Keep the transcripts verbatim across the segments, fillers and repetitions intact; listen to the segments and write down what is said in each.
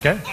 Okay?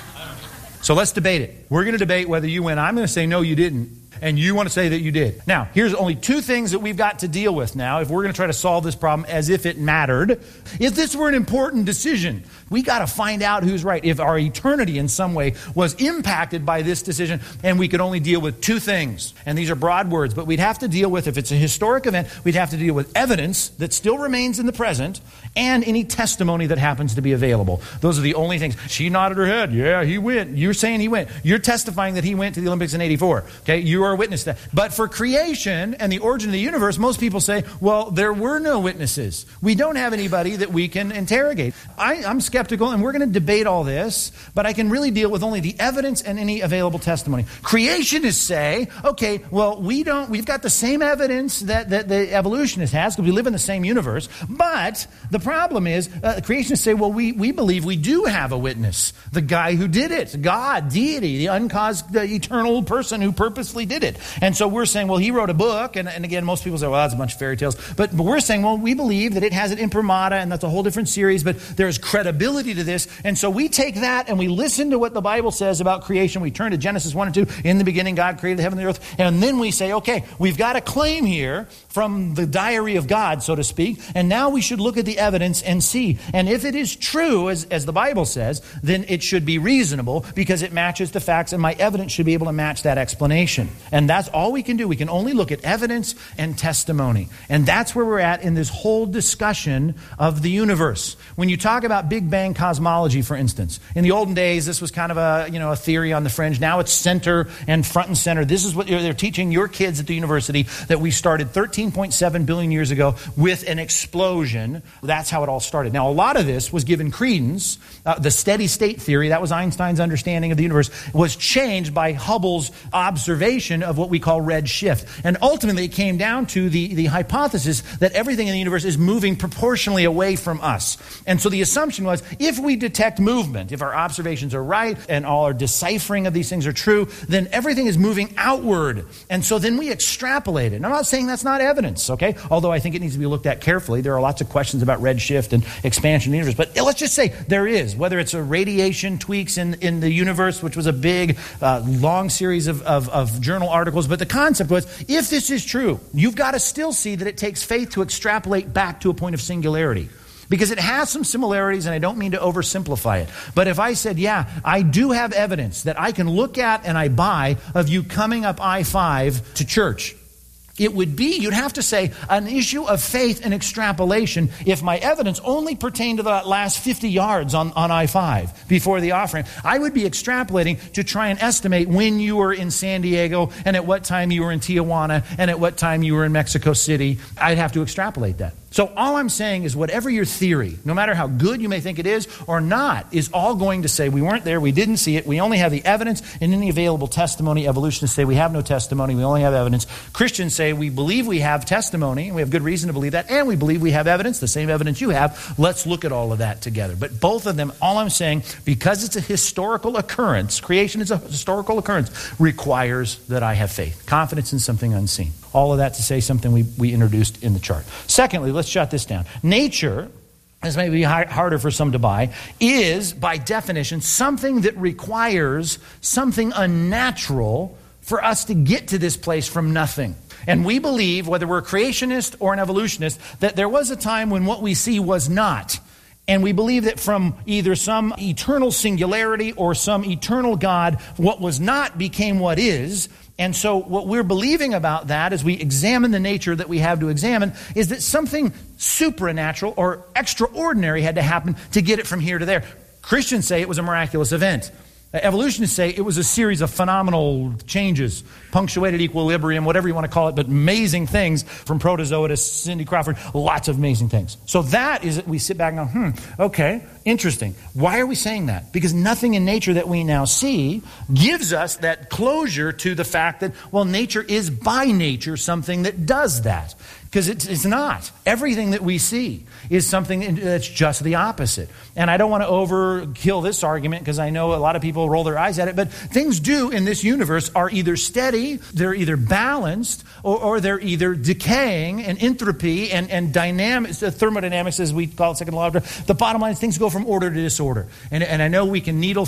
So let's debate it. We're going to debate whether you win. I'm going to say, no, you didn't. And you want to say that you did. Now, here's only two things that we've got to deal with now if we're going to try to solve this problem as if it mattered. If this were an important decision, we got to find out who's right. If our eternity in some way was impacted by this decision, and we could only deal with two things. And these are broad words, but we'd have to deal with, if it's a historic event, we'd have to deal with evidence that still remains in the present and any testimony that happens to be available. Those are the only things. She nodded her head. Yeah, he went. You're saying he went. You're testifying that he went to the Olympics in eighty-four. Okay, you are a witness to that. But for creation and the origin of the universe, most people say, well, there were no witnesses. We don't have anybody that we can interrogate. I, I'm skeptical, and we're going to debate all this, but I can really deal with only the evidence and any available testimony. Creationists say, okay, well, we don't, we've got the same evidence that, that the evolutionist has because we live in the same universe, but the problem is, uh, creationists say, well, we, we believe we do have a witness. The guy who did it, God, deity, the uncaused, the eternal person who purposely did it. And so we're saying, well, he wrote a book, and, and again, most people say, well, that's a bunch of fairy tales. But, but we're saying, well, we believe that it has an imprimatur, and that's a whole different series, but there's credibility to this. And so we take that, and we listen to what the Bible says about creation. We turn to Genesis one and two. In the beginning, God created the heaven and the earth. And then we say, okay, we've got a claim here from the diary of God, so to speak, and now we should look at the evidence and see. And if it is true, as, as the Bible says, then it should be reasonable because it matches the facts, and my evidence should be able to match that explanation. And that's all we can do. We can only look at evidence and testimony. And that's where we're at in this whole discussion of the universe. When you talk about Big Bang cosmology, for instance, in the olden days, this was kind of a, you know, a theory on the fringe. Now it's center and front and center. This is what they're teaching your kids at the university, that we started thirteen point seven billion years ago with an explosion. That's how it all started. Now, a lot of this was given credence. Uh, the steady state theory, that was Einstein's understanding of the universe, was changed by Hubble's observation of what we call red shift. And ultimately, it came down to the, the hypothesis that everything in the universe is moving proportionally away from us. And so the assumption was, if we detect movement, if our observations are right and all our deciphering of these things are true, then everything is moving outward. And so then we extrapolate it. And I'm not saying that's not evidence, okay? Although I think it needs to be looked at carefully. There are lots of questions about redshift and expansion of the universe. But let's just say there is, whether it's a radiation tweaks in, in the universe, which was a big, uh, long series of, of, of journal articles. But the concept was, if this is true, you've got to still see that it takes faith to extrapolate back to a point of singularity. Because it has some similarities, and I don't mean to oversimplify it. But if I said, yeah, I do have evidence that I can look at and I buy of you coming up I five to church, it would be, you'd have to say, an issue of faith and extrapolation if my evidence only pertained to the last fifty yards on, on I five before the offering. I would be extrapolating to try and estimate when you were in San Diego and at what time you were in Tijuana and at what time you were in Mexico City. I'd have to extrapolate that. So all I'm saying is whatever your theory, no matter how good you may think it is or not, is all going to say we weren't there, we didn't see it, we only have the evidence and any available testimony. Evolutionists say we have no testimony, we only have evidence. Christians say we believe we have testimony, and we have good reason to believe that, and we believe we have evidence, the same evidence you have. Let's look at all of that together. But both of them, all I'm saying, because it's a historical occurrence, creation is a historical occurrence, requires that I have faith, confidence in something unseen. All of that to say something we, we introduced in the chart. Secondly, let's shut this down. Nature, this may be harder for some to buy, is by definition something that requires something unnatural for us to get to this place from nothing. And we believe, whether we're a creationist or an evolutionist, that there was a time when what we see was not. And we believe that from either some eternal singularity or some eternal God, what was not became what is. And so what we're believing about that as we examine the nature that we have to examine is that something supernatural or extraordinary had to happen to get it from here to there. Christians say it was a miraculous event. Evolutionists say it was a series of phenomenal changes, punctuated equilibrium, whatever you want to call it, but amazing things from protozoa to Cindy Crawford, lots of amazing things. So that is, we sit back and go, hmm, okay, interesting. Why are we saying that? Because nothing in nature that we now see gives us that closure to the fact that, well, nature is by nature something that does that. Because it's, it's not. Everything that we see is something that's just the opposite. And I don't want to overkill this argument because I know a lot of people roll their eyes at it, but things do in this universe are either steady, they're either balanced, or, or they're either decaying, and entropy and, and dynamics, thermodynamics as we call it, second law. The bottom line is things go from order to disorder. And, and I know we can needle